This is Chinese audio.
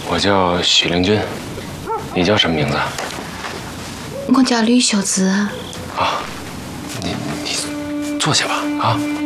我叫许灵君，你叫什么名字？ 我叫吕秀芝。 啊，你坐下吧啊。